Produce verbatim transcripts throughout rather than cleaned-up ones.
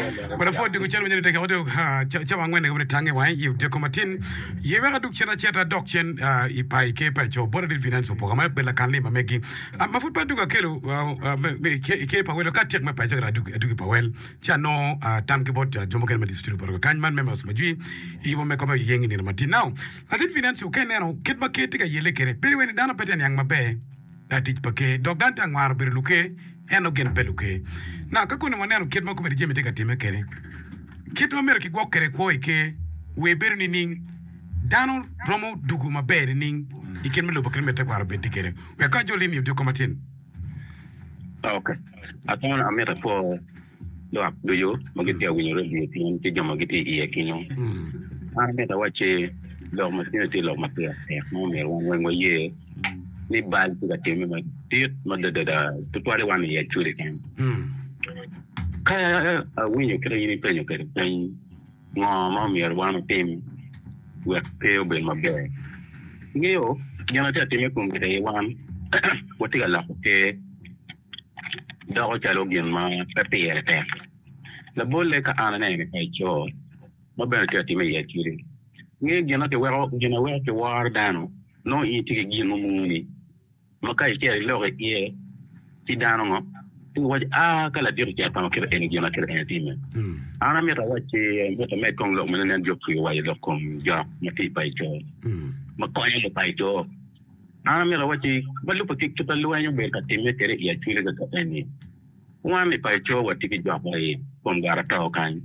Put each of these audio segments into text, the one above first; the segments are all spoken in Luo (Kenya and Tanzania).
But for the channel when you take out Chawang when they tangy wine, you take Comatin, you ever do Chena Cheta doctrine, Ipai Cape, your border finance or Pogama, Bella Canley, making a foot Paduka Kelo, Cape, I will cut take my Paja to Powell, Chano, Tank about Jomokan distributor, Kanman members, Maji, he will make a young in Martin. Now, I did finance you can now, Kit Maket, a yeleke, very when down a pet and young Mabe, that it Pake, dog Dantang Mar Beluke, and again Peluke. Now, Kakuna Manano, Kit Makum, Jimmy take a timekere. Kit America walker, Koike, we burning Dano, Romo, Duguma burning, he can look a kilometer for a bit together. We are casually you to come in. Okay. I thought I met a for do you, Magatia, when you're ready to Magiti, Yakino. I met a watch a love maternity love material, one way year. Ni bad to the team, my dear mother, the twenty-one year to again. Kaya when you carry any pen, you can pay mommy or one of them with pale bill my bag. You, you're not at the from the one, what you love, okay? Dog Jalogian, my papi attack. The bull like an enemy, I chose. My better get me at you. You're not aware, you know, where to war down. No eating again, no money. Makai care low at ye. Sit down. What ah, Caladir Japan any Jonathan anything. I met a watch a met Kong Lockman and joke you while you look on Jock, Mati by Joe. Macoy by Joe. I met a watch, but look at the Luan Baker, Timothy, yet you look at any. One by Joe, what ticket job by from Garatao kind.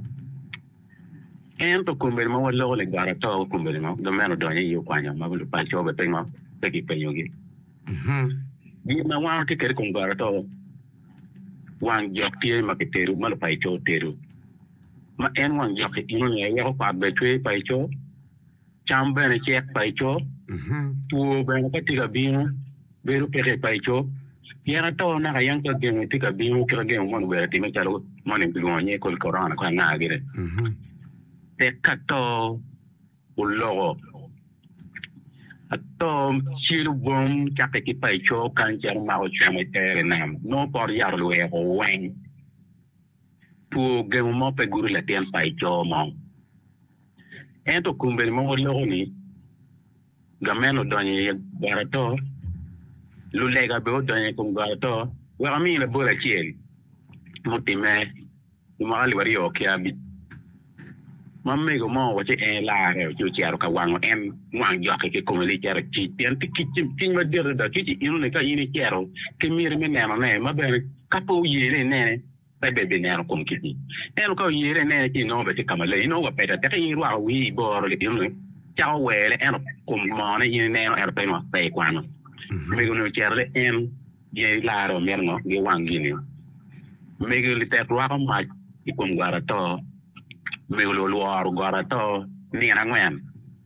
And to Kumbelmo, low like Garatao, Kumbelmo, the man of Donny, you find your mother by Joe, but Pema, take it pay you. Give my one ticket from Garatao. One jock here, Maketeru, Malapaito, Teru. My end one jock, you know, I have a betray by Joe. Chamber and a check by Joe. Two Benacatica bean, Beru Pere by Joe. Yanato, a younger game, take a bean, again, one where they make a money to go on Yakul Corona, can I get it? The cato, Ulo. A tom, chill boom, Capeki by Joe, can't jam out Chameter and no body out of the way or wang. To give him up a good Latin by Joe Mong. And to Kumbel more lonely. Gamano Donny Barato, Lulega Bodony Barato, well, I mean a bullet chill. Motime, the Mali okay. Mamma go more what you la, you charuka one and one jockey commonly carrot cheat, and the kitchen thing with the kitchen, you know, in a carol, can me remember name, my baby, couple year in nanny, baby now come kitty. And go year and nanny, you know, but you come a you know what better, that you are we bore it, you know, chow well and come morning in an airplane of fake one. Make no charity and ye la or merno, you one guinea. Make a little rock on my, you come got at all. Melo or Garato, near a man.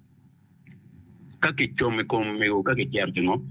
Kaki Chomicum, Mego Kaki Chertino,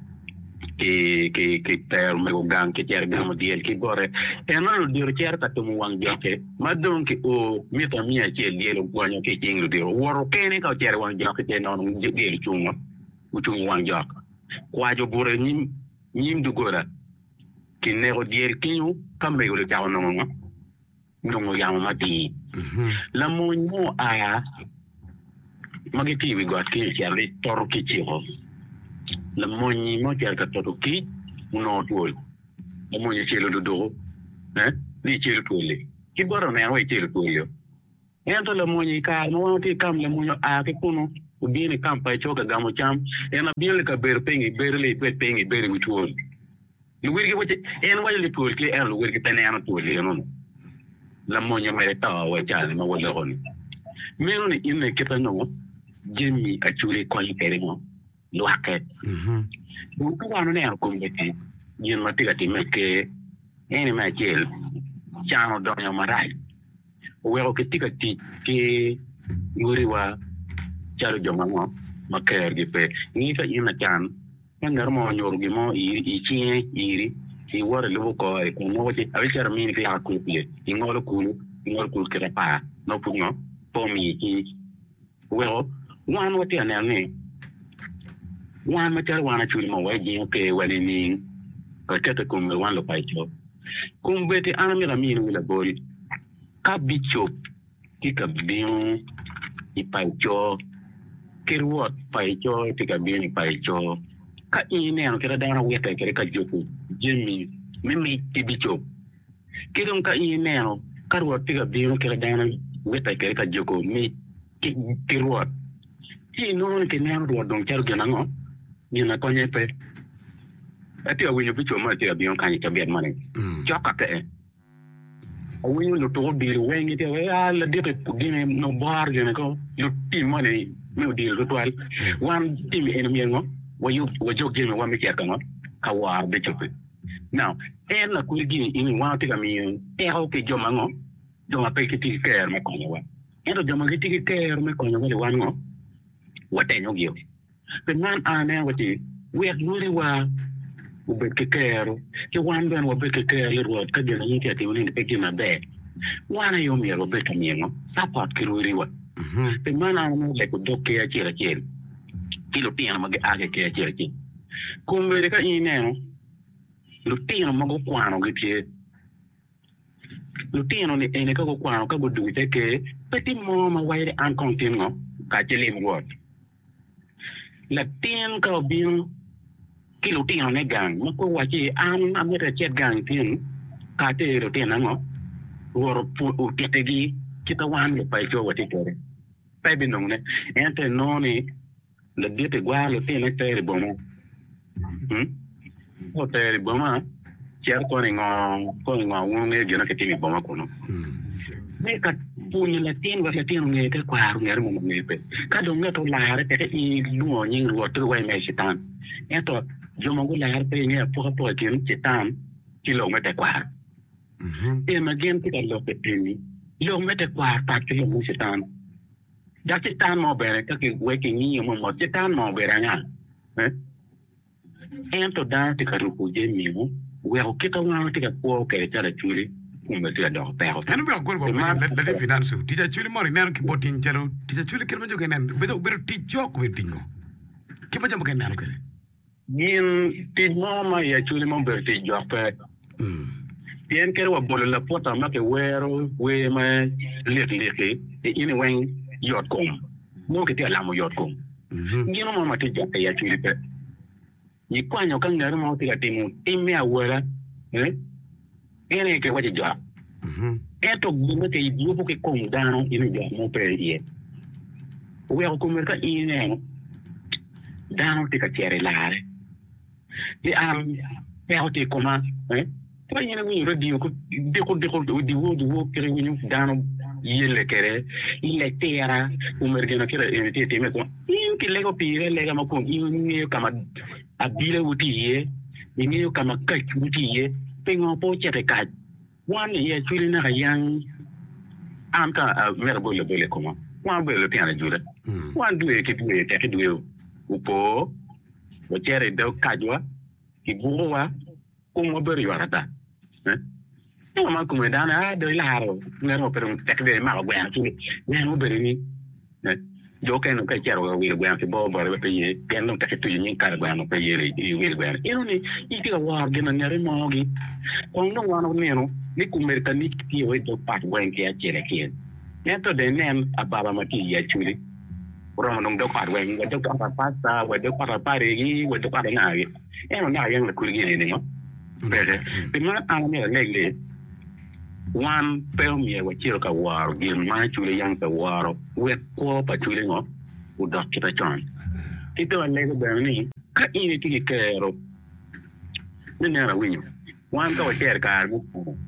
Kitter, Mego Gang, Kitter, Gamodiel, Kibore, and all the Cherta to one jockey. Madonki, oh, Mita Mia Chel, Yellow, one kicking the war, Kenny, or Cher one jockey on Gale Chuma, which one jock. Quajo Burenim, Nim do Gora. Kinero Diel King, come Mego the town. No Yamati. La Mono a Magiti, we got killed here, Torquich. La Moni Motia Torquich, no tool. La Moni Chelo do, eh? The Chilpuli. He bought an airway Chilpulio. Enter La Monica, no one to come La Mono Akipuno, who be in a camp by Choka Gamocham, and a Bielica bear paying barely paying it very with wool. You will get it, and while the pool clear and will get an animal to you. La Monia Merita, which I am over the one. Merely in the Kitano, Jimmy actually calling Kerimo, Locket. Who one an air committee, Jim Matigati make any my jail, Channel Donia Marai. Well, Kitikati, Uriwa, Charjoma, Macaire, Gipe, neither in a can, and Germon, Yorgimo, Ichi, Iri. He wore a little call, I know what I wish I mean, I could be in all cool, in all cool crepa, no puno, for me, he. Well, one what your name. One material one actually more way, okay, when in mean, a catacomb, one of my job. Come with the animal, I mean, with a body. ka bichop ki ka bin i paicho kirwot paicho ti ka bin i paicho ka ine no kira dana weta kira ka joku jemi mimi ti bichop kira ka ine no karwot ti ka bin kira dana weta kira ka joku mi kirwot ti no ke ne ro don char gena ngo ni na konye pe ati awinyo bicho ma ti ka bin kan ta biet mane joka ke awinyo lo to dir wengi ti wa la de gine no bar gene ko yo ti mane mi dir ko twal wan ti mi en mi ngo wa yo wa jo gine wa mi ka ngo ka wa be chope now en la ku gine in wa ti ka mi e ho ke jo mango jo ma pe ki ti ker me ko wa en do ma ki ti ker me ko wa le wan ngo wa te no gio pe man ane wa ti we luri wa ube kekero ke wanda no be kekero le ruot ka de ni ke ti ni pe ki na be wana yo mi ro be ka mi ngo support ki ru riwa pe mana no le ko do ke a chira chira ki lo tiana ma ge a ke ke a chira chira ko me ka ine no lo tiana ma go kwano ge tie lo tiana ni ene ka go kwano ka go du te ke pe ti mo ma wa ire an contino ka chele ruot la tien ka bin kilo tiano ne gang ma ko wachi an amere chet gang tin ka te ro tin no wor pu u tetegi kita wan le pai jo wati tore pai bi no ne ente no ni le dite gwa lo tin ne te bomo hm o te bomo cher ko ni ngo ko ni ngo un ne gena ke ti bomo ko no ne ka punya la tin wa la tin ne te kwa ru ne mo ne pe ka do ne to la re te i lu ni ru to wa me shitan eto yo mongo la harpe ni po po kin chitan kilo mete kwa e ma gen ti lo pe ni lo mete kwa pa kilo mu chitan da chitan mo bere ka ke we ke ni mo mo chitan mo bere nya eh ento da ti ka ru pu je mi mo we o ke ka wa ti ka po ke ta la churi ku me ti do pe ho enu be ko ko la la finance ti ja churi mo ri nan ki botin jelo ti ja churi ke mo jogen en be do be ti jok be tingo ke mo jam ke nan ko Yin ti mama ya chuli mo berti jope. Tien kero wa bolo la pota ma ke wero we ma lik lik e ini wen yot kom. Mo ke ti ala mo yot kom. Ngino mama ti jope ya chuli pe. Ni kwanyo kan ngaro mo ti ka timu timme awara eh ene ke wa ti jope. Eto gumo te ibu ke kom dano ini jo mo pe ye. We ko mer ka ine dano ti ka tiere lare. Di am peote koma eh to yene wi radio ko de ko de ko di wo di wo kere wi dano yele kere ile tera umergena kere te te me ko in ki lego pire lega ma ko in ni kama abile wuti ye ni kama ka wuti ye pengo po chete ka wan ye chuli na yang am ka verbo le bele koma wan bele piana jura wan duwe ki duwe te duwe upo o chere do kajwa ki buwa kuma beri warata eh no ma kuma dana do laro ngero pero tekde ma gwa tu ne no beri ni eh jo ken no ka chero wi gwa fi bo bo be ye ken no tekte ni kar gwa no pe ye ri wi gwa ero ni i ti war de na ngere mo gi kon no wano neno ni kuma ka ni ti o do pat gwa ke a chere ke ne to de nem ababa ma ti ya churi orang nong dok parwe ngi dok apa pasta wa dok para pare gi wa dok para ngai e non ha yang la kurgi ni no bere pe ma an me le le wan pe mi wa chiro ka war gi ma chu le yang ka war we ko pa chu le no u dok kita chon ti to le ko be ni ka ini ti ke ro ni ne ra wi wan to cher ka gu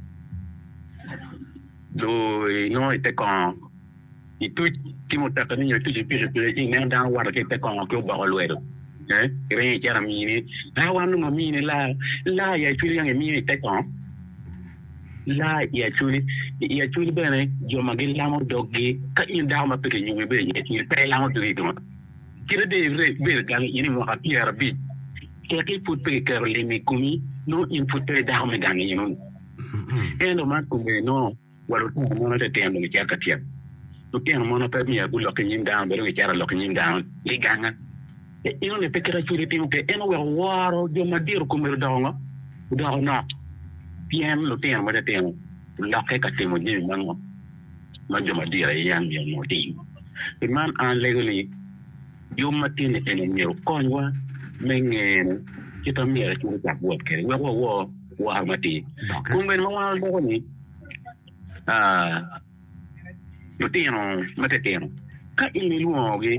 do no te kon i tu ti mo ta ni tu ti pi pi ni ne da wa ke te kon ko ba lo ero eh re che ra mi ni da wa no mi ni la la ya chu yang mi ni te kon la ya chu ni ya chu ni bene jo ma ge la mo dogge ka in da ma pe ke ni be ni ti pe la mo do do ki re de re be ga ni ni mo ha pi ara bi ke ke put pe ke le mi kumi no in put pe da me ga ni no e no ma ku be no wa ro tu mo na te te ndo ni ka ka tia tu tiene mono per mia bullo che nim down per chiara lo che nim down li ganga e io ne pekera churi timo che eno wa waro jo ma dir come do no do no piem lo tiene ma te lo che ka timo ni mango ma joma dira yan mi mo ti e man an legally yo matin en mi konwa mengen kita mi ra chu ta buat ke wa wa wa mati kun ben ma wa do ni ah yo tino mate tino ka ini luogi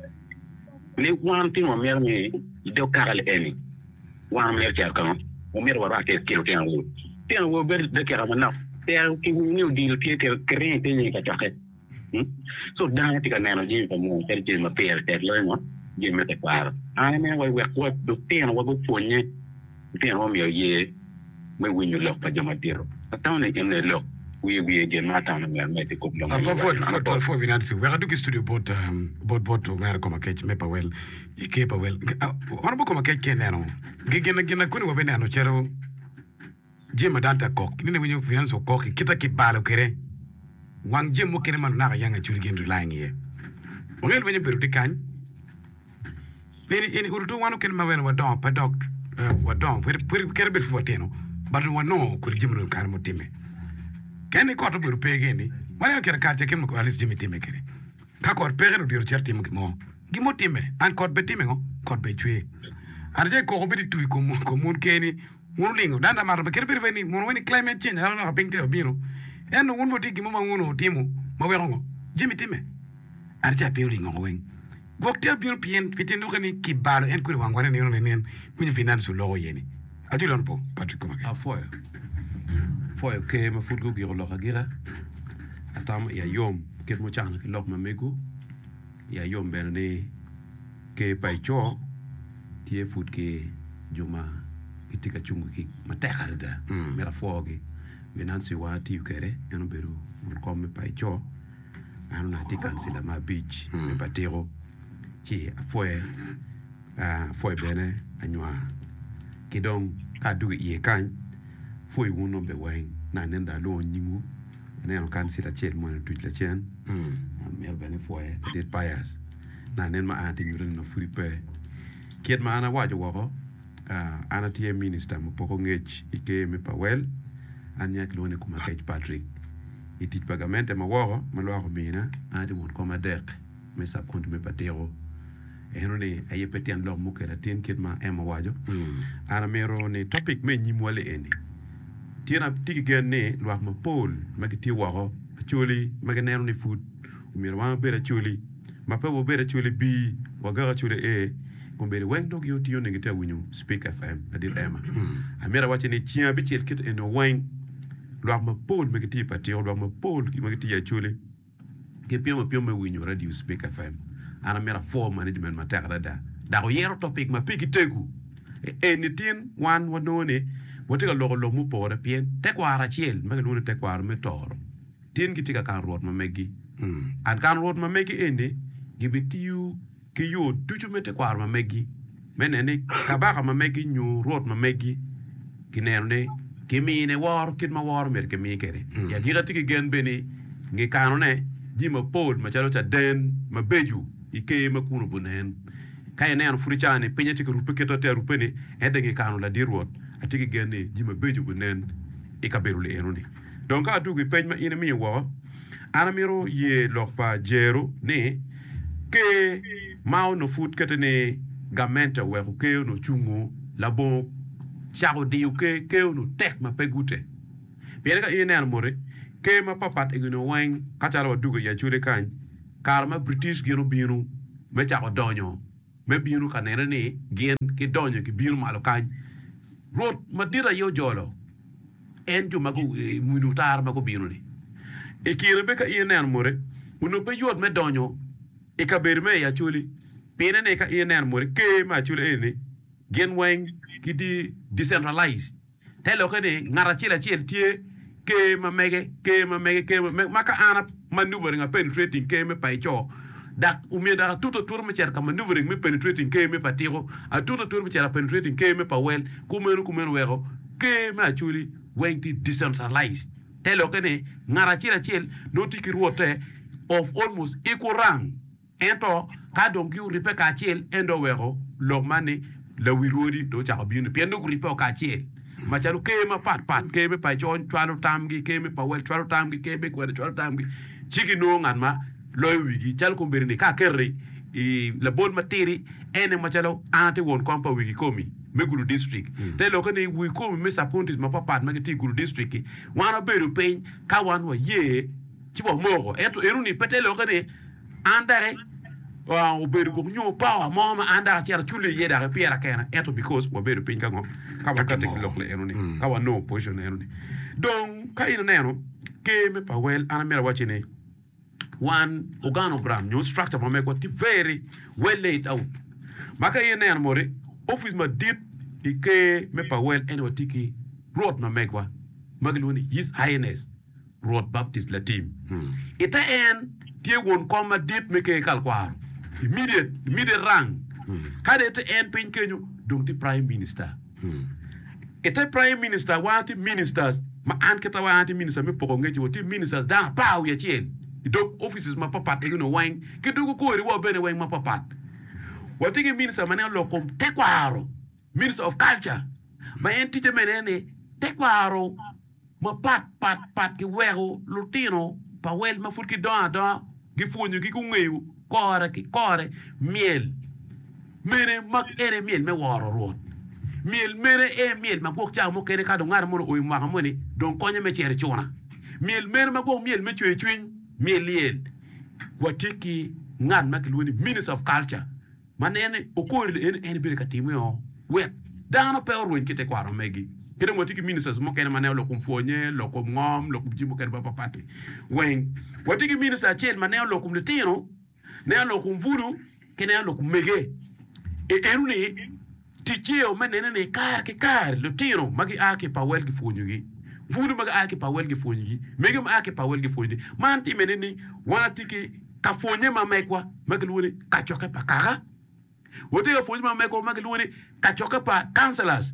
ne wan tino mer ni do karal eni wan mer cha kan o mer wa te kilo tino wo tino wo ber de kera na te ki ni o dil tie ke kren te ni ka chaket so dan ti ka nano jin pa mo ter jin ma per ter lo mo jin me te kwar ana me wa wa ko do tino wa go fonye tino mi ye me winyo lo pa jama tiro atawne ene lo we we again mata na me te ko lo for for for for binansi we adu studio bot um bot bot to mer ko makech me pa wel ike pa wel on bo ko makech keneno gigena gena kuni wa benano chero jema danta kok ni ne winyo finance kok kita ki balo kere wang jemo kere man na yanga churi gen relying ye o ngel wenyo peru de kan beni eni urto wanu ken ma wen wa don pa dok wa don per per kere be foteno but wa no ko jemno kan mo time kene ko to peru pegeni wala kere karte ken ko alis jemi time kere ka ko pegeno dio certi mo mo gimo time an ko be time ngo ko be chwe an je ko be tu ko ko mun keni mun lingo danda mar be kere be veni mun woni climate change ala na pengte obiro en won boti gimo ma ngono timo ma werongo jemi time an ja pe lingo wen gokte biro pien pitendo kani kibalo en ko wangwane ne ne nen mun finance logo yeni adulon po Patrick Komake a foya foya ke ma futgo giro lo gira atam ya yom ket mo chana ki lok ma mego ya yom berne ke paicho tie fut ke juma itika chungu ki matekare da mera fogi binansi wa ti ukere eno beru ko me paicho anu na tikan sila ma beach me patero chi foya a foya bene anywa kidong kadu ye kan foi uno be wen na nenda lo nyingu ne no kan sila chen mo na tuit la chen mm mer bene foi peut payas na nen ma anti nyure no furi pe kiet ma ana wajo woko ana tie minister mo poko ngech ike me pawel anya klone kuma kech Patrick itit pagamente ma woro ma lo ko mina adi won ko ma dek me sab kont me patero eno ne aye petian lo mo kala tin kiet ma ema wajo ana mero ne topic me nyimwale eni tiena tigi genne lo ma pol magiti woro chuli maganero ni food umir wa bera chuli ma pa wo bera chuli bi wa gara chuli e kombere wen dog yo tiyo ne gita winyu Speak F M adil ema amira wache ne chia bi chel kit eno wen lo ma pol magiti pati lo ma pol magiti ya chuli ke pio pio me winyu radio Speak F M ana mera for management matakada da da ko yero topic ma pigi tegu enitin wan wanone wotiga logo lo mu pore pien te kwara chiel magalune te kwara me toro tin gitika kan rot ma megi an kan rot ma megi ende gibitiu ki yo tuju me te kwara ma megi menene kabaka ma megi nyu rot ma megi kinerne kimine war kit ma war mer kemi kere ya girati ki gen beni ngi kanone jima pol ma chalo cha den ma beju ike ma kuno bunen kay ne an furichane penyati ko rupe keto te rupe ni ede ngi kanu la dirwot atiki gene jima beju bunen ikaberule enoni donc adu gi peñ ma ina mi wo anamiro ye lokpa jero ne ke mao no foot ketene gamenta we ko ke no chungu la bon charo di ke ke no tek ma pegute bien ka ina more ke ma papat egino wang kachalo dugo ya chure kan karma British gino binu me chako donyo me binu kanere ni gen ki donyo ki binu malo kan rot madira yo jolo en ju mago munutar mago binu ni e kire be ka ina more uno pe yot me donyo e ka berme ya chuli pene ne ka ina more ke ma chule ene gen wang ki di decentralize telo ke ne ngara chila chil tie ke ma mege ke ma mege ke ma ka ana maneuvering a penetrating ke me paicho dak umie da tuto tour me cerca maneuvering me penetrating ke me patiro a tuto tour me cerca penetrating ke me pawel kumenu kumenu wero ke ma chuli wenti decentralized telo ke ne ngara chila chil no tikir wote of almost equal rank ento ka donc yu ripe ka chil endo wero log mani la wirodi do cha binu pendo ku ripe ka chil ma chalu ke ma pat pat ke me pa jon chwalu tamgi ke me pa wel chwalu tamgi ke me kwere chwalu tamgi chiki no ngan ma loy wigi chal ko berni ka kerri i la bon materi ene ma chalo anate won kompa wigi komi me gulu district te lo kani wi komi me sapontis ma papat ma ti gulu district wana beru pein ka wan wa ye chibo mogo eto eruni pete lo kani andare wa oberu go nyo power mama andara chera chule ye da piera kana eto because wa beru pein ka ngo ka wa kate lo le eruni ka wa no position eruni donc ka ina neno ke me pa wel ana mera wachine one organogram new structure ma meko ti very well laid out maka yene an more office ma deep ike me pa well ene watiki road ma mekwa magloni his highness road baptist latim hmm. ita en tie won koma deep meke kalkwaro immediate immediate rang hmm. kade ita en pin kenyu donc ti prime minister hmm. ita prime minister wanti ministers ma an keta wanti minister me poko ngeji woti ministers dana paw ya chien donc offices ma papat e no wine ke dugo ko ri wo bene wine ma papat watigi minister mane lo kom tekwaro minister of culture ma entite menene tekwaro ma pat pat pat ki wego lutino pa wel ma furki don don gi funyu gi ku ngeyu kore ki kore miel mere mak ere miel me woro rot miel mere e miel ma gok cha mo kene ka do ngar mo o ma mo ni don konye me chere chona miel mere ma gok miel me chwe chwin miel watiki ngan makilwoni minister of culture manene okori en en bir katimo yo we dano pe orwen kite kwaro megi kede watiki ministers mo kene manelo kum fonye lo kum ngom lo kum jibo kede papa pati wen watiki minister chel manelo lo kum letino ne lo kum vudu kene lo kum mege e eruni tichio manene ne kar ke kar letino magi ake pa wel ki fonyu vudu maga ake pa wel ki fonyi mege ma ake pa wel ki fonyi man ti meneni wana tiki ka fonye ma mekwa maglwoni ka choke pa kara wote ka fonye ma mekwa maglwoni ka choke pa councillors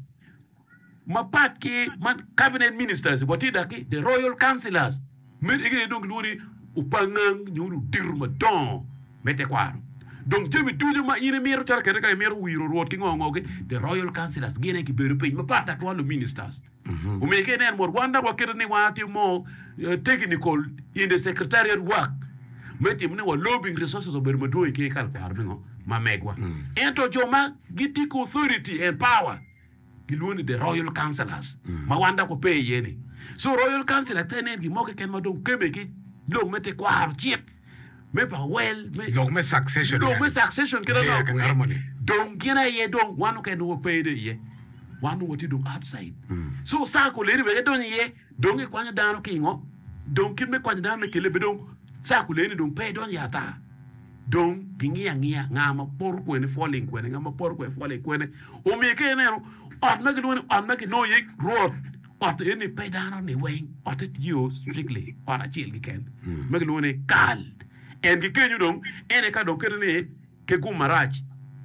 ma pat ki man cabinet ministers wote da ki the royal councillors men ege donc lwoni upangang nyuru dirma don mete kwaro donc jemi tuju ma ine mero tar kete kay mero wiro rot ki ngongo ge the royal councillors gene ki beru pe ma pat da to ministers mm-hmm. o me kene mor wanda ko kete ni wati mo uh, technical in the secretariat work meti mne wa lobbying resources ober ma do ke kal par bingo ma megwa mm. ento joma giti ko authority and power gilwoni the royal councillors mm. ma wanda ko pe yene so royal councillor tenen gi mo ke ken ma do keme ki lo mete kwar chiek me pa well me lo me succession lo me succession kera no harmony donc gina ye donc wanu ken do pe de ye wanu woti do outside mm. so sa ko leri be don ye donc e kwanya dano kingo donc kin me kwanya dano ke le be donc sa ko leri donc pe don yata donc gingia ngia ngama por ko ne falling ko ne ngama por ko falling ko ne o me ke ne ot me ko ot me ke no ye road ot eni pe dano ne wen ot it you strictly ot a chil gi ken me ko ne kal en gi kenyu dong ene ka do kerne ke gu marach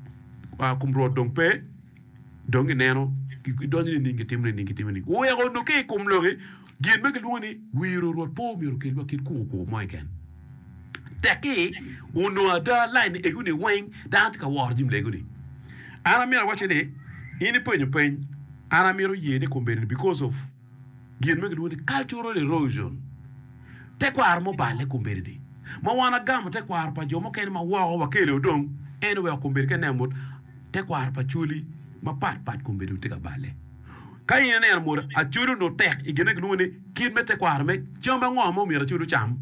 wa kumro dong pe dong neno ki do ni ningi timne ningi timne o ya no ke kumloge gien me ke woni wiro ro po mi ro ke ba kit ku ko mai ken taki uno ada line e guni wen da ka war jim le guni ana mi ra wache de ini penyo pen ana mi ro ye de kombeni because of gien me ke woni cultural erosion te kwa armo bale kombeni de ma wana gam te kwar pa jomo ken ma wa wa kele odong ene we kumbir ken emot te kwar pa chuli ma pat pat kumbir te ka bale kay ne ne mo a chulu no tek igene gnu ne kid me te kwar me jomba ngomo mi ra chulu cham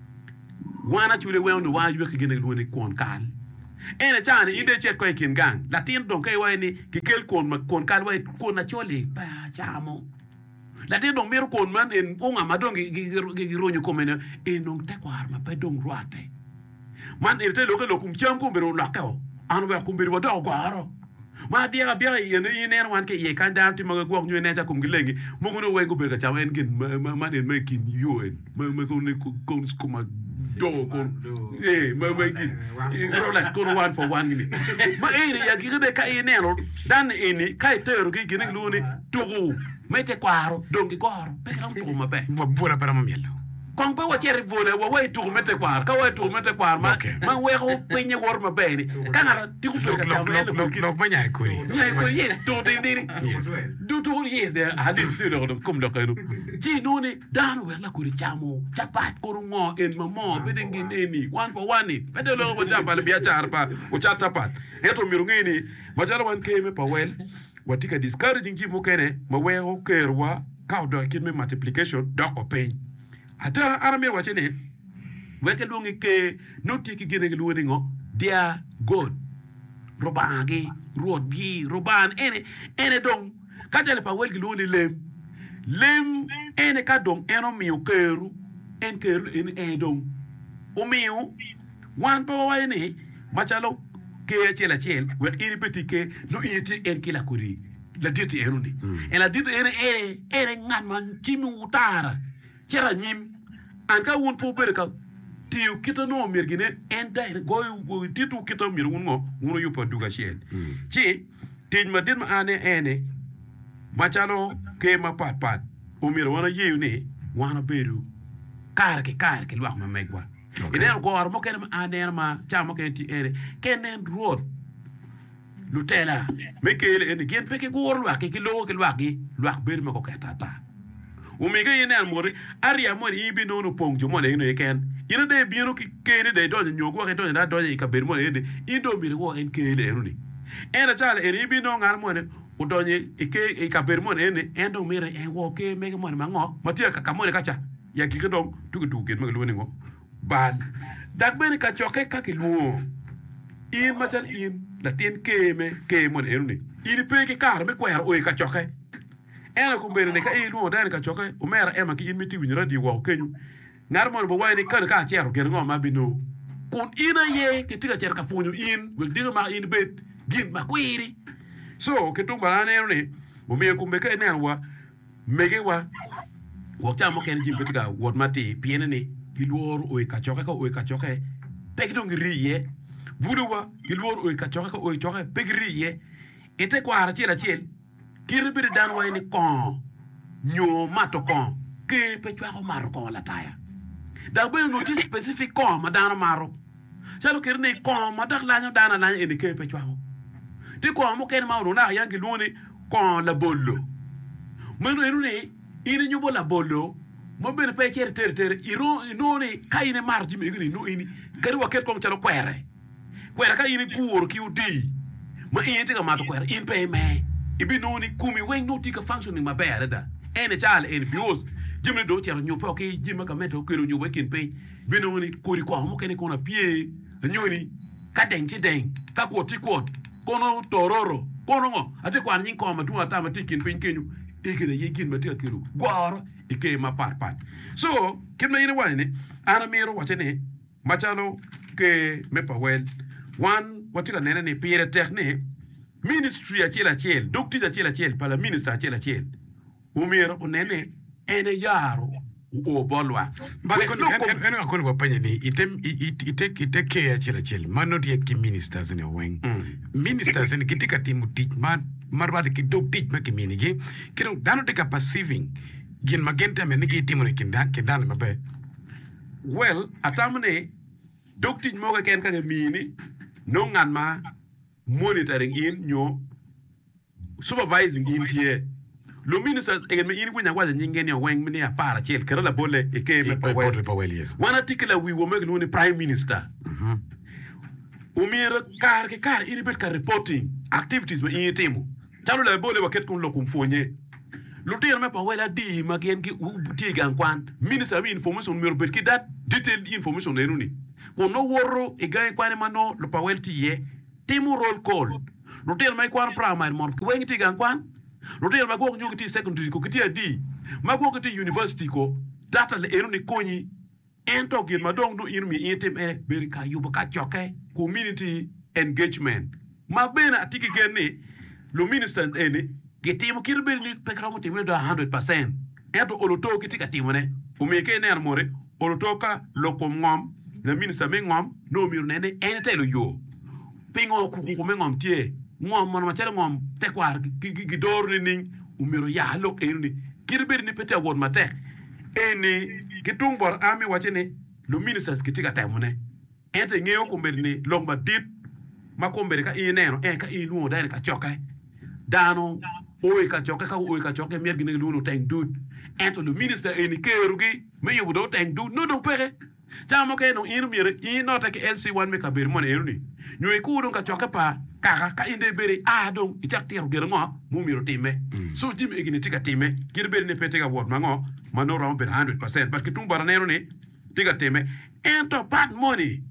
wana chule we no wa yu ke gene gnu ne kon kal ene chane ide chet ko kin gang latin don kay wa ni ki kel kon ma kon kal wa kon na chole pa chamo la te dong mero kon man en onga madong gi ronyo komene en dong te kwar ma pe dong ruate man e te lo ke lo kum cham ko bero la ka an wa kum bero do gwaro ma dia bia ye ne ne wan ke ye kan dan ti ma go nyu ne ta kum gilengi mo ngono we go ber ka cham en gin man en me kin yo en ma ma ko ne ko ko ma do ko eh ma ma gin ro la ko one for one ni ma e ya gi de ka e ne ro dan e ni kai te ro gi gin lu ni to mete kwaro dongi goro pe gran to ma pe buona per ma mielo kon pe wa chere vole wa way tu mete kwar ka way tu mete kwar ma ma we ho penye wor ma beni ka ngara ti ku pe ka lok lok lok lok ma nyai kuri nyai kuri yes to de de du to yes de ali tu de kom lo kanu ji no ni dan we la kuri chamo chapat ko ngo en ma mo be de ngene ni one for one ni be de lo ko jamba le bia char pa o chat chapat eto miru ngini ma jalo wan ke me pa wel watika discouraging ji mo kene ma we ho kerwa ka do kin me multiplication do ko pen ata aramir wache ne weke lungi ke noti ki gene luoni ngo dia god robangi rodgi roban ene ene dong kajale pa welgi luoni lem lem ene ka dong eno miu keru en keru ene ene dong o miu wan pa wa ne machalo ke chela chel wek iri peti ke no iti en kila kuri la diti enu ni en la diti ene ene ene ngan man chimi utara chera nyim an ka won po berka tiu kita no mirgine en dai go go titu kita mir won ngo wono yupa duga shel ci tin ma din ma ane ene machalo ke ma pat pat o mir wona yew ne wana beru kar ke kar ke wax ma megwa ene go ar mo ken ma ane ma cha mo ken ti ene kenen road lutela me ke ene gen pe ke go ro ke ke lo ke lo ke lo ber ma ko katata umiga yene almori aria mo ibi no no pongjo mo le no eken ina de biro ki kene de do nyogo ke do na do ka ber mo le de indo mi wo en kele enu ni ena jale en ibi no ngar mo ne o do nye ke e ka ber mo ne ne endo mi re en wo ke me mo ma ngo matia ka ka mo ne ka cha ya ki do tu du ke mo lo ne ngo bal dak ben ka choke ka ki lu in matal in la ten ke me ke mo enu ni iri pe ke kar me kwer o ka choke ena kumbere ne ka e lu dan ka choke o mera ema ki imiti winra di wo kenyu ngar mo bo wayne kan ka chero ger ngo ma bino kun ina ye ke tiga cher ka funyu in wel diga ma in bet gin ma kwiri so ke tumba na ne mo me kumbe ka ne wa mege wa wo cha mo ken jim petiga wot mati piene ne gilwor o ka choke ka o ka choke pek dong riye vuduwa gilwor o ka choke ka o choke pek riye ete kwa ara chela chel kiribiri dan wayne kon nyo mato kon ke pe chwa ko maro kon la taya da be no ti specific kon madana maro chalo kirne kon madak la nyo dana la ene ke pe chwa ti kon mo ken ma no na yangi luni kon la bollo meno enu ne ine nyo bola bollo mo be pe cher ter ter iro no ne kayine marji me gni no ini kari wa ket kon chalo kwere kwere ka ine kuor ki udi ma ine ti ka mato kwere in pe me ibi no ni kumi wen no tika functioning ma bere da ene chale ene bios jimne do chero nyo po ke jima ka meto ko nyo wekin pe bi no ni kori ko mo kene ko na pie nyoni ka den ti den ka ko ti ko kono tororo kono ngo ate ko an nyin ko ma tu ata ma tikin pe kenyu igene yegin ma tika kilo gwaro ike ma par par so kimna ine wani ana miro watene machalo ke mepa wel one watika nene ni pire technique ministry a chela chel doctor a chela chel pala minister a chela chel umero unene ene yaro o bolwa bale ko ene ko ko panye ni item ite ite ke a chela chel mano die ki ministers ne wen ministers ne kitika timu teach man marba ki do teach ma ki minigi kino dano te ka perceiving gin magenta me nigi timu ne kindan kindan mabe well atamne doctor mo ga ken ka mini no ngan ma monitoring in nyo supervising in tie lo ministers again me in kunya kwaza nyingen yo wen mini apara chel kerala bole e ke me pa wel yes one article we wo meg no prime minister mhm umira kar ke kar in bet ka reporting activities me in temu talo la bole waket kun lo kum fonye lo tier me pa wela di magen ki ti gan kwan minister mi information mi bet ki that detailed information le nuni ko no worro e gan kwan mano lo pa wel ti ye timu roll call lotel mai kwan primary mon ko wengi tigan kwan lotel ma go nyugi ti secondary ko kiti adi ma go kiti university ko data le enu ni konyi ento gin ma dong do in mi item e ber ka yuba ka choke community engagement ma bena atiki genne lo minister ene getimu kirbe ni pekramo timu do one hundred percent eto oloto kiti ka timone o meke ner more oloto ka lokom ngom le minister me ngom no mi nene ene telo yo pingo ku ku ngom tie ngom man ma tele ngom te kwar gi dor ni ning umiro ya lo enu ni kirber ni pete won mate eni kitung bor ami wachini lu ministers kitika temune ente ngeo kumbeni long ma dit ma kumbeni ka ineno e ka iluo dai ka choke dano oi ka choke ka oi ka choke mier gine lu no teng dud ente lu minister eni kerugi me yobu do teng dud no do pere chamo ke no inu mier i nota ke L C one me ka ber mon eruni nyoy ku don ka choke pa kaka ka inde bere a don ichak tiero gero ngo mu miro time so jimi egini tika time kir bere ne pete ga wot mango mano rom ber one hundred percent but kitung baranero ne tika time ento pat money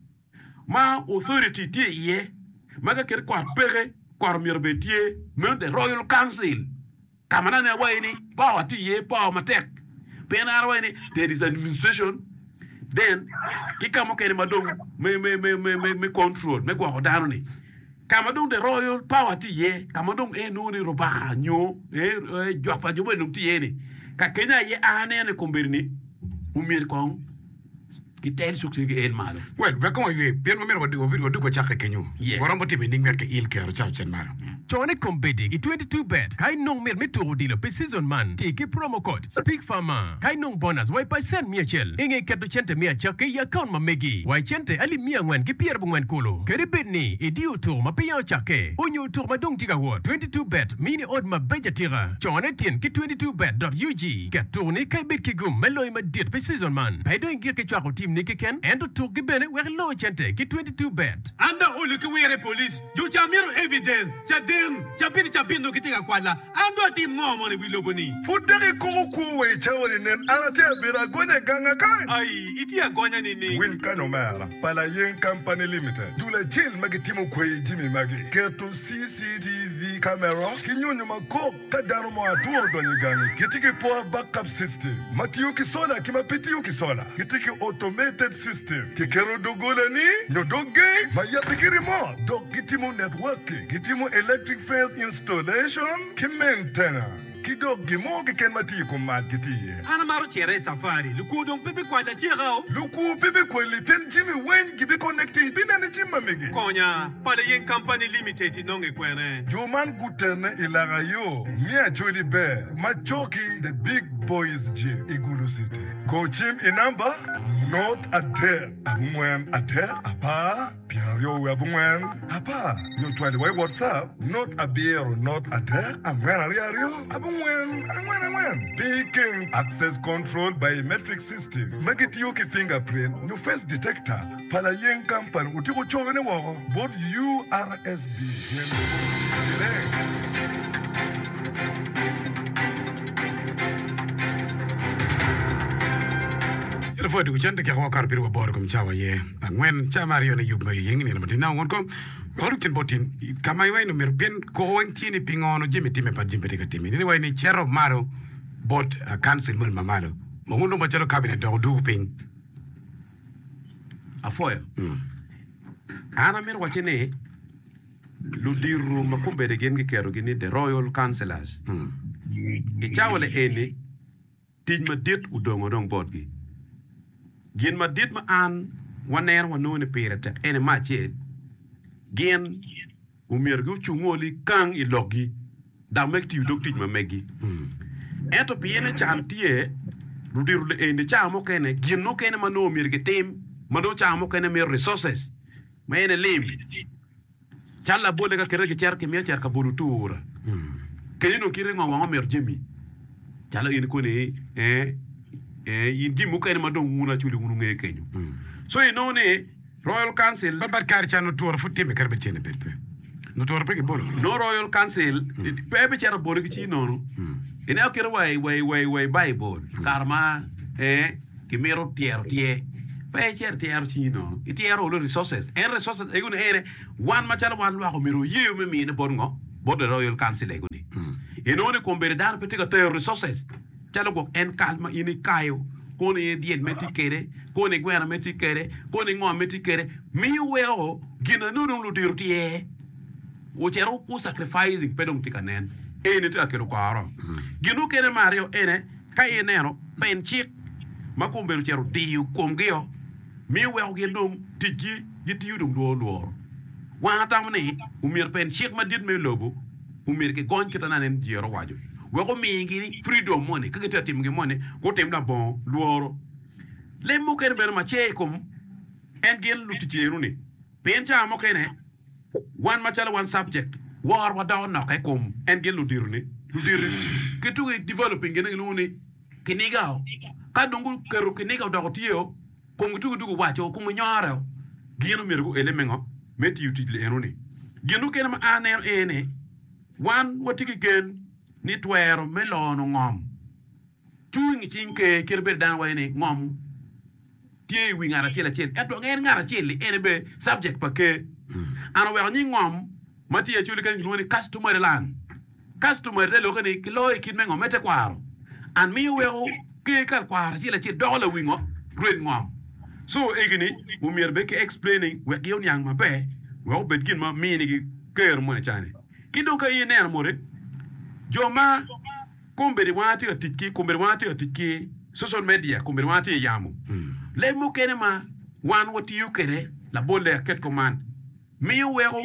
ma authority tie ye maga ker kwar pere kwar miro betie men the Royal Council kamana ne wayni power tie power matek penar wayni there is administration then kikamo kene madong me me me me me control me gwa hodano ni kamadong the royal power ti ye kamadong e no ni roba nyo e jwa pa jobo no ti ye ni ka Kenya ye ane ne komberni umir kong kitel suksi ge el malo well we ko ye bien mo mero wadu wadu ko chaka Kenya warambo ti binding mer ke il kero cha chen maro Chone Kombedi i twenty-two bet kai nong mer mituro dilo pe season man tiki promo code speak farmer kai nong bonus wai pa sen miachel inge keto chente mia chake ya account ma megi wai chente ali mia ngwan ki pier bungwan kolo kere bitni i diu to ma pe ya chake onyo to ma dong tiga wo twenty-two bet mini od ma beja tira chone tien ki twenty-two bet dot u g ke tourne kai bit ki gum meloy ma dit pe season man pe do ngir ke chako team ni ki ken endo to ki bene wer lo chente ki twenty-two bet anda ulu ki were police you jamiro evidence chade Chabini chabino kitika kwala ando ti momo ni wiloboni Fuderi kuku we chawri nen anate bira gonya ganga kai ai iti agonya nini Win Kanomera Pala Yen Company Limited Dule chill magitimu kwe jimi magi Keto C C T V camera Kinyonyo mako kadano mo atuo donyi gani Kitiki poa backup system Matiyo kisola kima pitiyo kisola Kitiki automated system Kikero dogole ni Nyodoge Mayapiki remote Dog kitimu networking Kitimu electric fence installation ki maintenance Kidog gimo ki ken mati ko mat kiti ana maro chere safari luku don pepe kwa da tirao luku pepe ko li pen jimi wen ki be connected bina ne jimma megi konya Pala Yen Company Limited nonge kwere Joman Guterne ilaga yo Mia Jolly Bear Machoki the big boys gym Igulu City Go gym in number not a there abumwen a there apa Piario abumwen apa no twali way WhatsApp not a beer not a there amwen ariario abumwen amwen amwen Peking access control biometric system make it yoki fingerprint no face detector Pala Yen Company utiko chogene wo both U R S B Ila fo du chante ke ko kar biru bor ko chawa ye ngwen chama rio ne yub ma yeng ni na matina won ko horu tin botin kama yi no mer ben ko wen tini pingono jimi time pa jimbe ka timi ni wayni chero maro bot council mun mamalo mo wono ma chero cabinet do du ping afoya ana mer wachene lu diru makumbe de gen kero gini the royal councillors e chawle eni tin ma dit udongo dong bodgi gin ma dit ma an waner wanone pirata ene ma chet gen umirgu chungoli kang i logi da mek ti dok ti ma megi eto piene chantie lu diru le eni chamo kene gin no kene mano mirge tem mano chamo kene mer resources ma ene lim challa bole ka kere ke cher ke mi cher ka bolu tour ke no kire ngo ngo mer jemi challa ene ko ne eh eh yindi mu kene ma don nguna chuli ngunu nge kenyu so you know ne royal council babar kar chano tour futti me karbe chene pepe no tour pe ke bolo no royal council pepe cher bolo ki chi nono ene akere wai wai wai wai bible karma eh ki mero tiero tie pe cher tiero chi nono itiero lo resources en resources e gune ene wan ma chala wan lo ko mero yew me mi ne bongo bod royal council e gune eno ne kombere dar pe ka te resources chala go en calma ini kayo ko ne diet meti kere ko ne gwena meti kere ko ne ngom meti kere mi weo gina no no lo dirtie o chero ku sacrificing pedong tikanen ene ta kero kwaro ginu kere mario ene kai enero ben chik makomberu chero tiu komgeo mi weo gendong tiji giti udung do lor wa tamne umir pen chik madit me lobo umir ke gon kitana nen jero wajo we ko mi ngi freedom money ka gita tim ngi money ko tem da bon luoro le mo ken ben ma che kum en gel lu tije ni pen cha mo ken one machala one subject war wa daw na kay kum en gel lu dir ni lu dir ke tu developing ngi lu ni kiniga ka dungu keru kiniga da ko tiyo kum tu du wa cho kum nyara gino mergo elemengo meti utile enuni gino ken ma aner ene wan watiki gen ni twero melono ngom tuingi chinke kirbe dan wayne ngom tie wi ngara chela chel eto ngere ngara cheli ene be subject pake ana we ni ngom mati e chuli kan ni customer lan customer de lo kani kilo e kin mengo mete kwaro an mi we ke kal kwaro chela chel dola wingo red ngom so egini umier be ke explaining we gion yang mabe we obet gin ma mini gi ker mo ne chane kido ka yene na more joma komberi wati atiki komberi wati atiki social media komberi wati yamu le mo kene ma wan wati yukere la bolle ket command mi wero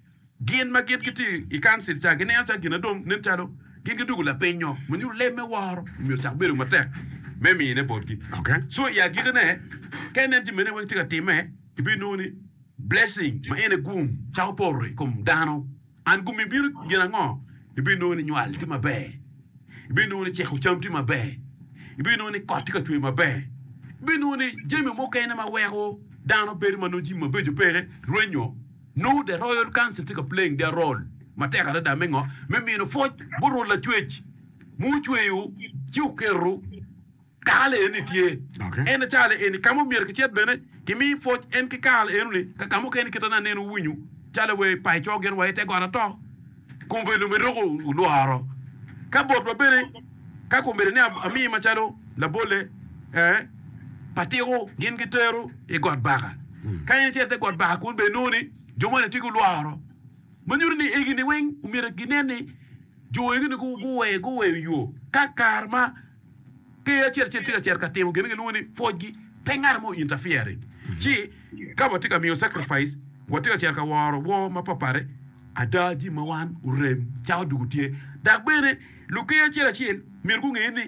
gin ma gin kiti i cancel ta gine ta gina dom nen talo gin gi dugula penyo mo ñu le me waro mi ta beru ma tek memi ne bodgi okay so ya gidene kenen ti mene wenti ka time ibi noni blessing ma ene gum ciao porri kom dano an gumi biru gina ngo ibi noni nyal ti mabe ibi noni cheku chamti mabe ibi noni kotti ka tuwe mabe ibi noni jemi mo kene ma wego dano peri manoji mabe jo pere renyo no the royal council take playing their role mateka da mengo memi no fo buru la chwech mu chweyu chukeru kale eni tie okay ene chale eni kamo mier ke chet bene kimi fo en ki kale eni ka kamo ken kitana nenu winyu chale we pai chogen we te gora to kumbe lu mero lu aro ka bot ba bene ka kumbe ne ami ma chalo la bole eh patiro gen gitero e god baga ka eni chet te god baga kumbe noni jomone tiku lu aro manuri ni egini wen umira ginene jo egini ku guwe guwe yo ka karma ke ya cer cer cer cer ka temo gene ngoni foji pengar mo interfere ji ka botika mi sacrifice botika cer ka waro wo ma papare adaji mawan urem chao dugutie dagbene lu ke ya cer cer mir gu ngeni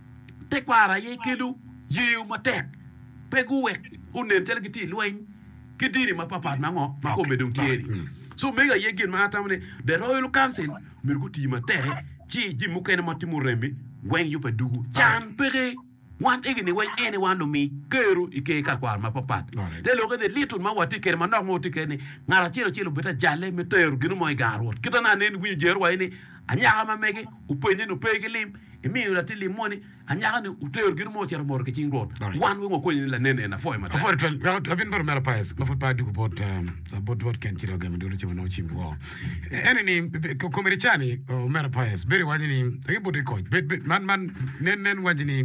te kwara ye kelu yu matek pegu wek unen tel giti loin kidiri ma papa mango ma ko bedum tieri so mega ye gen ma tamne the royal council mir gu ti ma te ji ji mu ken ma ti mu rembi when you pedugu chan pere want egini when anyone to me keru ike ka kwar ma papat de lo de little ma wati ker ma no mo ti ken ngara chelo chelo beta jale me teru ginu moy garot kitana nen wi jer wa ni anya ma mege upenye no pege lim e mi la ti limoni anya ni uteru ginu mo cher mor ke chingrot wan we ko ni la nen na foy ma for twelve we have been for mera pais ma fot pa dugu bot bot bot ken chiro gam do lo chimo no chim wo eneni ko merichani mera pais beri wani ni e bot ko bet man man nen nen wani ni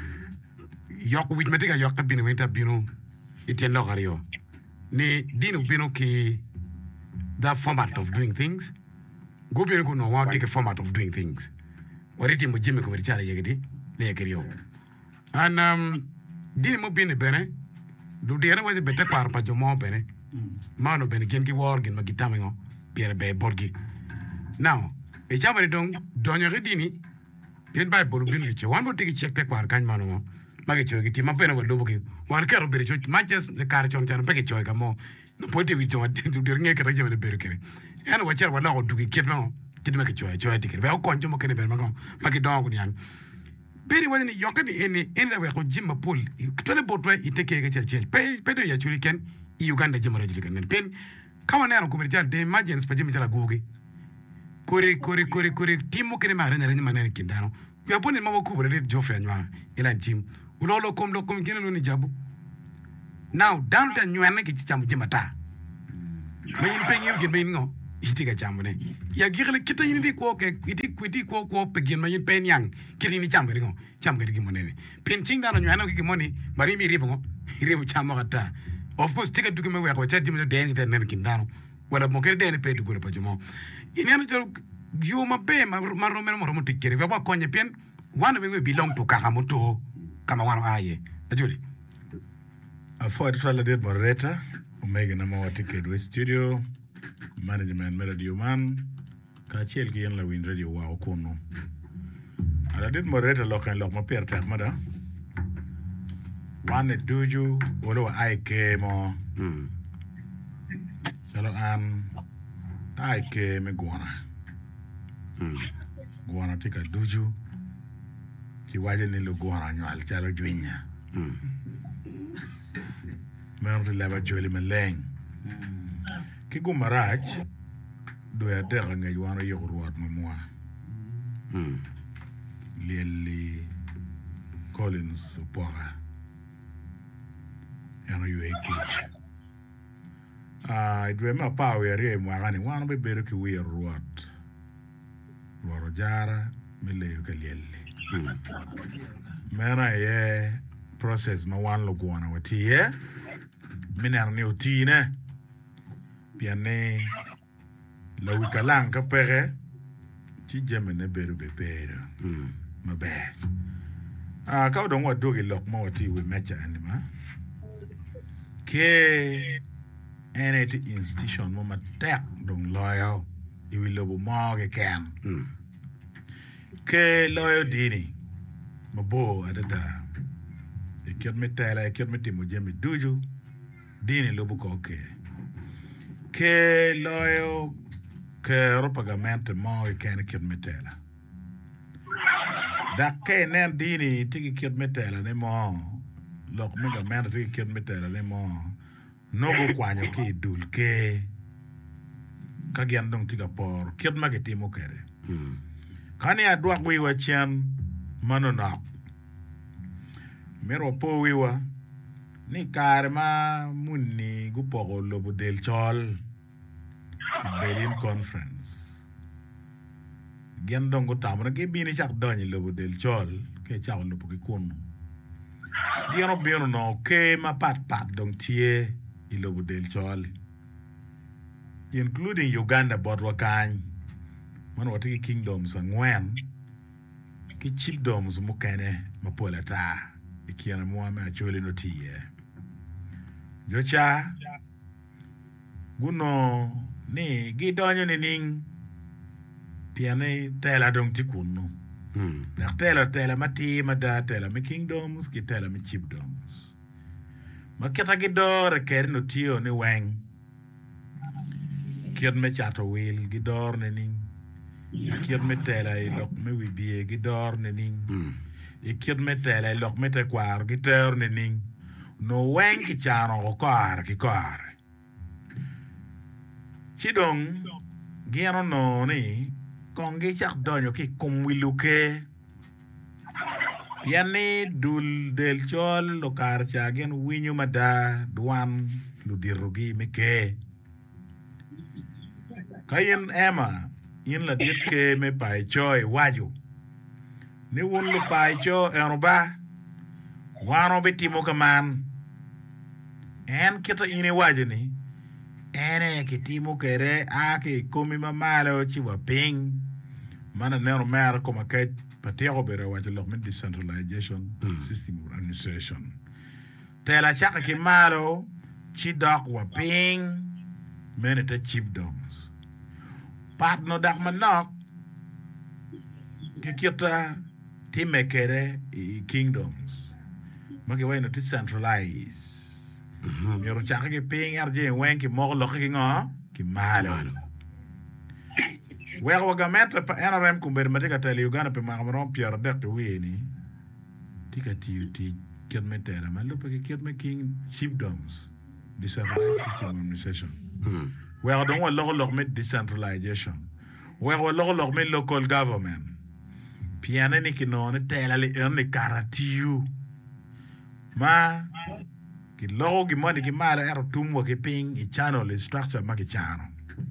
yok wit metika yok binu winter binu iten logario ni dinu binu ki that format of doing things go binu ko no want take a format of doing things wariti mo jime ko merichani yegidi le yegrio and um dinu mo binu bene du dere wadi bete kwar pa jomo bene mano bene gen ki war gen magitamengo pierre be borgi now e jamani dong donyo redini yen bay bolu binu che wan bo tigi check te kwar kan mano magi choy giti ma bene wado boki war kero bere choy matches ne kar chon chan peke choy kamo no poti wi chon du der ngeke raje wala bere kere en wa cher wala ko dugi ketno kitme ke choy choy tikere be ko konjo mo kene be ma ko magi dongo ni an beri wani yokani eni eni we ko jimma pol tole botwe iteke ke chel chel pe pe do ya churi ken Uganda jimara juli ken pen kawana no komercial de emergency pa jimma jala gogi kore kore kore kore timo kene ma rena rena manene kindano ya pone ma ko bele Geoffrey Anywa ila tim ulolo kom lo kom kene lo ni jabu now down to nywane ke chamu jimata mayin pengi ugi mayin ngo itiga chamu ne ya girle kita yini di ko ke iti kwiti ko ko pegin mayin pen yang kiri ni chamu ngo chamu ke monene pen ting dano nywana ke moni mari mi ribo ribo chamu kata of course tika duke me we ko chati me de ngite nen kindano wala mo ke de ne pe dugo pa jumo inena to yo ma be ma ma romero mo mo tikere we ba konye pen one we belong to kakamoto kama wana aye ajuli afford fala det moderator omega na ma ticket we studio management radio man ka chel ki en la win radio wa kono Ala dit moderator lokan lok ma per tak mada. Wan duju olo ai ke mo. Mm. Salo an ai ke me guana. Mm. Guana tika duju. Ki waje ni lo guana nyo al chalo jwinya. Mm. Mer de laba joli me leng. Ki gumaraj do ya dega ngai wana yo ruat mo moi. Mm. Lili Collins Pora. Yana yu e kuch. Ah, idwe ma pa we re mo ngani wana be beru ki we ruat. Waro jara mi le yu kalili. Mera ye process ma wan lo guana wati ye. Minar ni utine. Piane la wikalang ka pere. Ti jeme ne beru be beru. Mm. Ma be. Ah, ka don wa dogi lok ma wati we mecha anima. Ke ene ti institution mo ma tek dong loyal. I will lobo mo ke ken. Mm. Ke loyal dini. Ma bo adada. E kyot me tela, e kyot me timu jeme duju. Dini lobo ko ke. Ke loyal ke propagamente mo ke ken kyot me tela. Da ke nen dini tiki kyot me tela ne mo. Lok me ga men tiki kyot me tela ne mo. Nogo kwanyo ki dul ke. Kagian dong tiga por. Kyot ma ke timu kere. Mm. Kani adwak wiwa chen manonok. Mero po wiwa. Ni kare ma muni gupoko lobo del chol. Berlin Conference. Gen dong go tamra ke bini chak donyi lobo del chol. Ke chak lobo ke kunu. Diano bino no ke ma pat pat dong tie i lobo del chol. Including Uganda Bodwa Kany. Man watiki kingdoms angwen. Ki chiefdoms mukene mapola ta. Ikiana muame achole no tiye. Jocha. Guno ni gidonyo ni ning. Piane tela dong tikunu. Mm. Dak tela tela mati mada tela mi kingdoms ki tela mi chiefdoms. Maketa gidor keri no tiyo ni weng. Kiot me chato wil gidor ni ning. Kiot me tela i lok me wibie gidor ni ning. Mm. Kiot me tela i lok me te kwar gidor ni ning. No weng ki chano ko kwar ki kwar. Chidong giano no ni kongi chak donyo ki kumwiluke. Piani dul del chol lo kar chagen winyo mada duan ludirugi meke. Kayin ema yin la dit ke me pai choy waju. Ni wun lo pai cho eroba. Wano betimo kaman. En kita ini waju ni. Ene kitimo kere ake komi mamalo chiwa ping. Mana nero mera koma kaj patero bere waju lok me decentralization mm. system of administration. Tela chaka kimalo chidok wa ping. Mene te chiefdoms. Pat no dak manok. Kikita time kere i kingdoms. Maki way no decentralize. Miro chaka ki ping arje wen ki moko loki ki ngo ki malo. Wego wagamenta pa N R M kumber matika tele Uganda pe makamaron piara dekte weni. Tika tiyu ti kiot me tera ma lupa ki kiot me king chiefdoms. Decentralized system of administration. Wego don wa loko loko me decentralization. Wego wa loko loko me local government. Piane ni kino ne tela li erne karatiyu. Ma ki logo gi moni ki mala ero tumwa ki ping i channel i structure ma ki channel.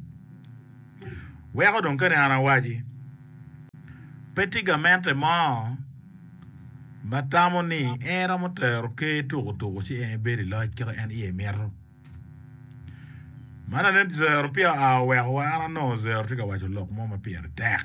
Wego don kane ana waji. Petigamente mo matamo ni era motero ke tuko tuko si en beri la kira en iye mero. Mana net zero pia a wego ana no zero tika wajo lok mo ma pia dek.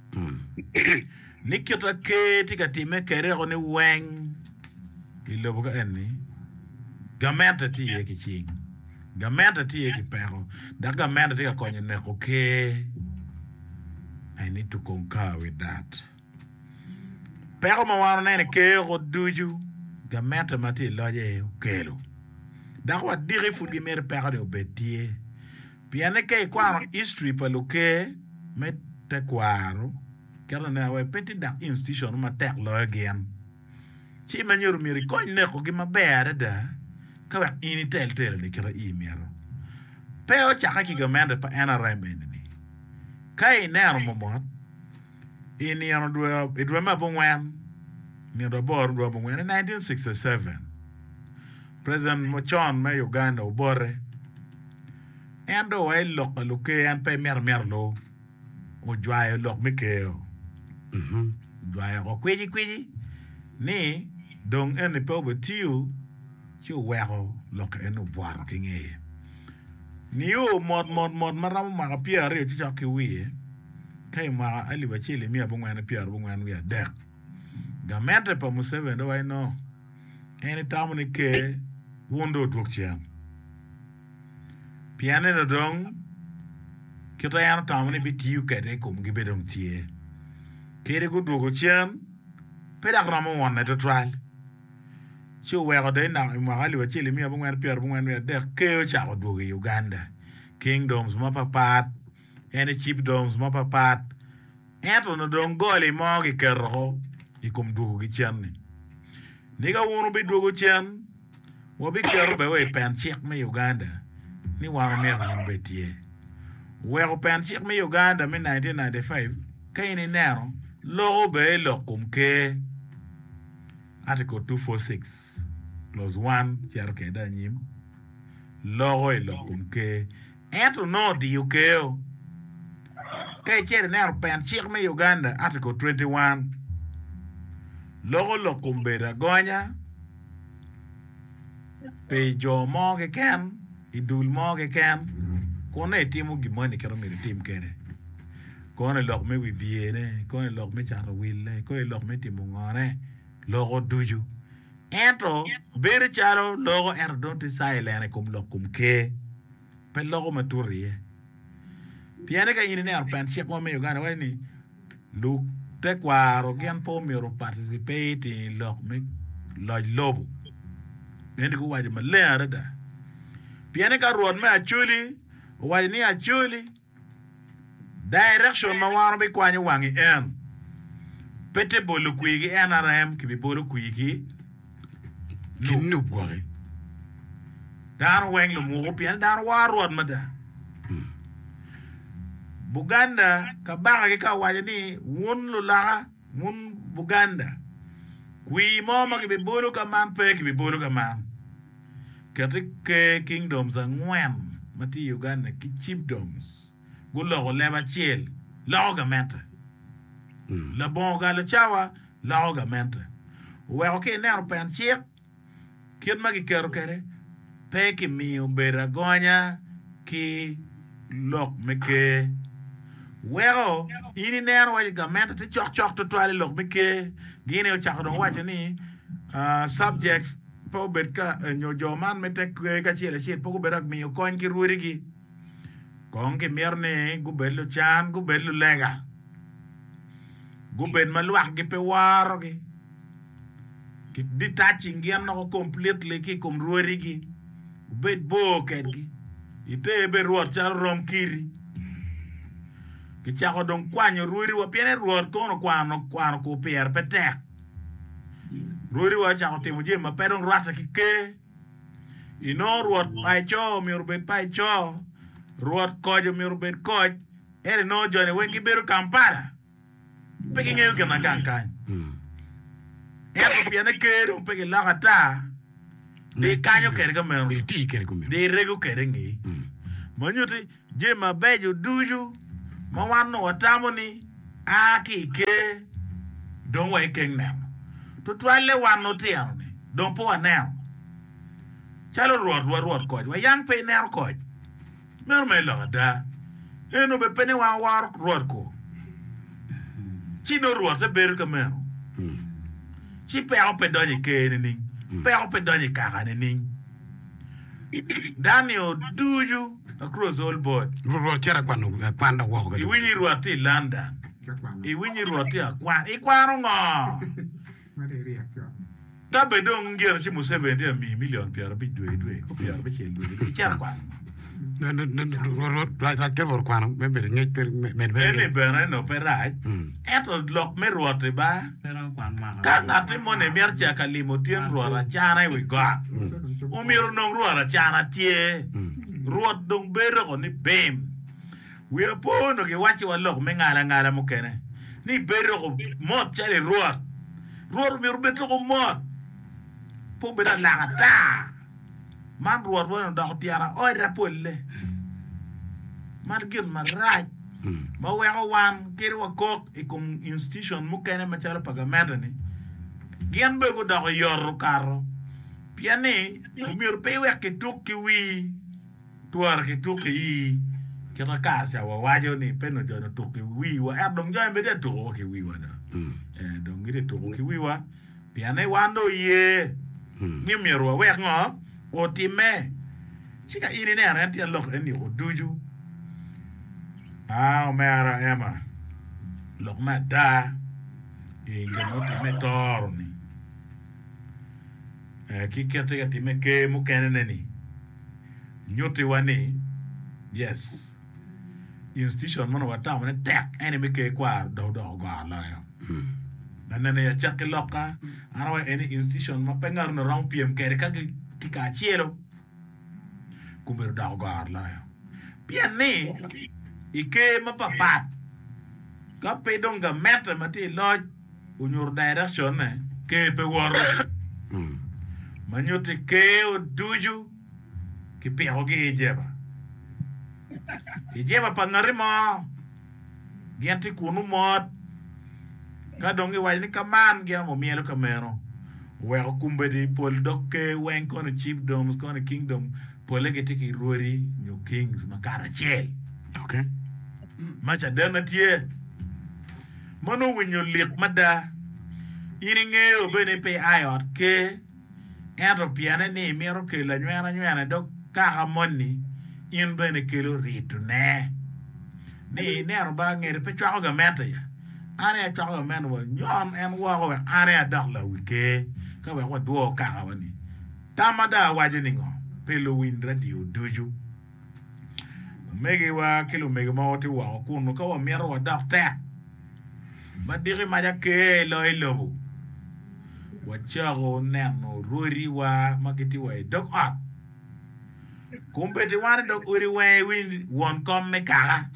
Nikita ke tika time kere ni weng ilobo ka enni. Gamenta ti ye ki ching. Gamenta ti ye ki pero. Da gamenta ti ka konye neko, okay. I need to concur with that. Pero ma wan ne ke ro duju ga meta mati loje kelo. Da kwa diri fu gi mer pere de obetie. Piane ke kwa history pa loke met te kwaro. Kera na we peti da institution ma tek lo again. Chi manyor miri ko ne ko gi mabere da. Ka wa ini tel tel ni kera imero. Pero chaka ki ga menda pa N R M ni. Kai ner momot. Ini ano dua idwa mabongwan. Ni do bor dua bongwan in nineteen sixty-seven. President Mochon ma Uganda obore. Endo wa lok luke an pe mer mer lo. O jwa lok mikeo. Mhm. Jwa ko kweji kweji. Ni dong en pe obetiu. Chu wero lok en obwaro kinge. Ni yo mod mod mod maram ma piare ti chaki wiye. Kai ma ali bachile mi abongwana piare bongwana wi adek. Gamente pa Museveni do I know. Any time ni ke wundo dukchiam. Piane no dong kita yan time ni bitiu kete kum gibe dong tie. Kere go dukchiam pedak ramo wan to trial. Chu wego de na ma ali bachile mi abongwana piare bongwana wi adek ke o cha go Uganda. Kingdoms mapapat, any chiefdoms mapapat. Ento no don goli mogi kerro, ikum dugu gichani. Niga wunu bi dugu chan, wabi kerro bewe pen chik me Uganda, ni wanu mer wunu betie. Wego pen chik me Uganda me nineteen ninety-five, kaini nero, logo be lokum ke. Article two forty-six, clause one, cherke da nyim. Logo e lokum ke. Ento no di ukeo. Kay chere na pen chik me Uganda article twenty-one. Logo lo kumbera gonya. Pe jo mo ke ken, idul mo ke ken. Kone timu gimoni kero mi tim kere. Kone lok me wi biene, kone lok me charo wille, kone lok me timu ngore. Logo duju. Ento bere charo logo er don't silent kum lok kum ke. Pe logo maturi. Piane ka yini ne arpan chek mo me Uganda wani look te kwaro gen po mi ro participate in lok me loj lobo. Nendi ko waji malera da. Piane ka road me achuli, waji ni achuli. Direction ma waro be kwani wangi en. Pete bolu kuigi N R M ki bi bolu kuigi. Kinu bwari. Dar weng lo mo pian dar warod mada. Buganda ka baga ke ka waje ni won lo la won Buganda. Kui mo ma ke be bolo ka man pe ke be bolo ka man. Kati ke kingdoms ngwen mati Uganda ki chiefdoms. Go lo leba chiel la ogamenta. La bon ga le chawa la ogamenta. We okay na pen chiek. Kien ma ki kero kere. Peki mi ubera gonya ki lok meke wero ini nero wa gamenta te chok chok to twali lok meke gine o chak don wacha ni uh, subjects po bet ka nyo joman mete ka chile chile po berak mi o kon ki ruiri gi kon ki mierne gu belu chan gu belu lega gu ben maluak gi pe waro gi ki detaching gen no completely ki kum ruiri gi bet bo kedgi ite be ruot chal rom kiri ki chako don kwanyo ruiri wa piene ruot kono kwano kwano ko pier petek ruiri wa chako timo jema pedong ruata ki ke ino ruot pai cho mi urbet pai cho ruot kojo mi urbet koj ere no jone wengi beru Kampala peki ngel gana gankan ero piene kero peki lakata de kanyo kere kamero Ti kere kumero. de rego kere ngi manyuti je mabejo duju mawano watamoni aki ke don wa ken nam to twale wano tiano ni don po anam chalo ruot wa ruot ko wa yang pe ner ko mer me lo da eno be pene wa war ruot ko chino ruot se ber kamero chi pe o pe doni ke ni pe o pe doni ka ni Daniel Duju across all board. Ruot chera kwano kwanda wako. Iwili ruati London. I winyi ruot ya kwan. I kwano ngo. Ta bedong ngira chi Museveni ya mi million piara bi dwe dwe. Ko piara bi chel dwe. I chara kwan. No no no right right ke vor kwano me be ngej per me me. Ene bere no perai. Eto lok me ruot ba. Ka ngati mo ne mer cha kalimo tien ruora chana we got. Umiro nong ruora chana tie. Ruot dong bere ko ni bem. We are born okay watch wa lok me ngala ngala mo kene. Ni bere ko mot chale ruot. Ruot mi rubeto ko mot. Po bera la ta. Man ruot wo no tiara oi rapolle. Man gil man right. Ma we ko wan kiri wa kok e kom institution mo kene ma chara pagamento ni. Gian be go do yor karo. Piane umir pe we ke tuk ki wi. Tuar ke tuk yi. Kira kar cha wa wajo ni peno jono tuk ki wi wa abdong jo be de tuk ki wi wa da. Eh dong gide tuk ki wi wa. Piane wando ye. Ni miro we ngo o time. Chika iri ne arenti a lok eni o duju. Ah, mera Emma. Lok ma da. E ngeno time toro ni. Eh ki kete ga time ke mu kenene ni. Nyote wani. Yes. Institution mono wa ta mo tek eni me ke kwa do do go la yo. Nanene ya chake loka. Arawa eni institution ma pengar no rong P M kere ka ki ka chielo. Kumbir da go la yo. Pian ni ike mapapat ka pe donga meta mati lodge unyor direction ne ke pe woro manyote ke o duju ki pe hoge jeba jeba panarimo gianti kunu mot ka dongi wajni kaman gia mo mielo kamero we kumbe di pol dokke wen kono chiefdoms kono kingdom polegeti ki rori new kings makara chel. Okay. Macha dana tie mono winyo lik mada ini ngeo bene pe ayot ke ero piane ni mero ke la nyana nyana dok ka monni in bene ke lo ritu ne ni ne ro ba ngere pe chwa ga meta ya ane chwa ga men wo nyon en wo ko ane dak la wike ka we ko do ka wani tamada waje ni ngo pe lo win radio doju mege wa kilo mege mawti wa kunu ka wa mero wa doctor madiri maja ke lo ilobu wa chago neno ruri wa makiti wa dog up kumbe ti wan dog uri wa win won kom me kara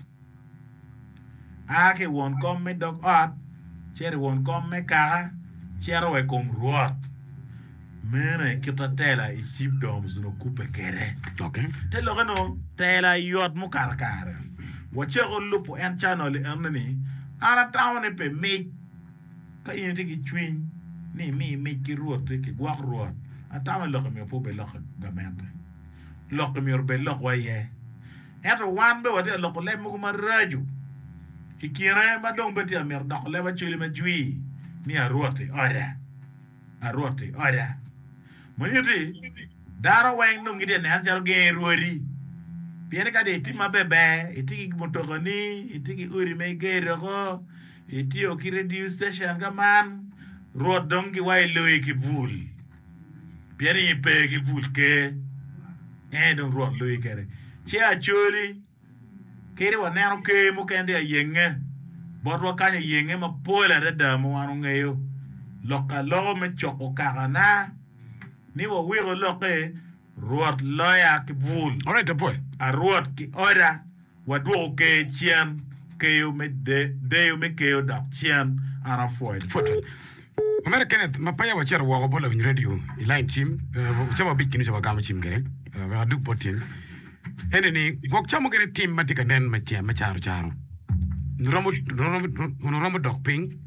ake won kom me dog up chere won kom me kara chere we kom ruot mene kita tela isip doms no kupe kere. Okay. Te lo no tela yot mu karkar. Wache ko lupo en channel en ni ara taone pe me ka yin tiki twin ni mi me ki ruot ki gwa ruot. Atama lo ko me po be lo ga mente. Lo ko me be lo wa ye. Eto wan be wate lo ko le mu ma raju. Ikire ba dong be ti amer do le ba chili me jui ni a ruote ora. A ruote ora. Monyuti daro weng no ngide ne anjaro ge ruori piene ka de tima bebe itiki motokoni itiki uri me gere go iti o ki radio station ga man road dongi wai loy ki vul piene yi pe ki vul ke e don road loy kere che a choli kere wa nero ke mo kende yenge bodwa kanya yenge ma pola de damo anu ngeyo loka lo me choko kana ni wo wiro loke ruot loya ki vul. All right, the boy. A ruot ki ora wadwo ke chian ke yo me de de yo me ke yo dap chian ara foid. Foto. Omera Kenneth mapaya wa chera wa bola in radio line team chaba big kinu chaba kama chim gere wa duk potin ene ni gok chamo gere team matika nen matia macharo charo. Nuromo nuromo nuromo dok ping